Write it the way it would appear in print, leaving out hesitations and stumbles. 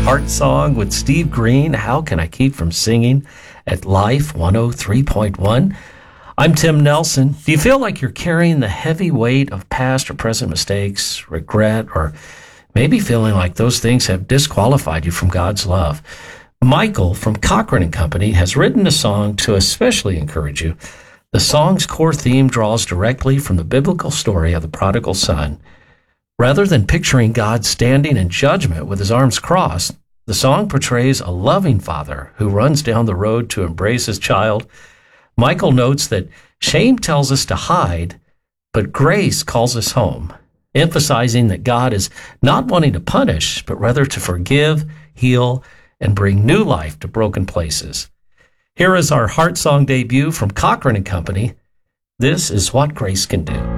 Heart Song with Steve Green. How can I keep from singing at Life 103.1? I'm Tim Nelson. Do you feel like you're carrying the heavy weight of past or present mistakes, regret, or maybe feeling like those things have disqualified you from God's love? Michael from Cochran and Company has written a song to especially encourage you. The song's core theme draws directly from the biblical story of the prodigal son. Rather than picturing God standing in judgment with his arms crossed, the song portrays a loving father who runs down the road to embrace his child. Michael notes that shame tells us to hide, but grace calls us home, emphasizing that God is not wanting to punish, but rather to forgive, heal, and bring new life to broken places. Here is our Heart Song debut from Cochran and Company. This is What Grace Can Do.